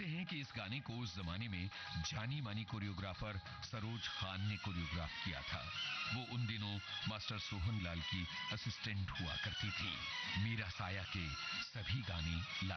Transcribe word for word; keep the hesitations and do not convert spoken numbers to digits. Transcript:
कहते हैं कि इस गाने को उस जमाने में जानी मानी कोरियोग्राफर सरोज खान ने कोरियोग्राफ किया था। वो उन दिनों मास्टर सोहन लाल की असिस्टेंट हुआ करती थी। मीरा साया के सभी गाने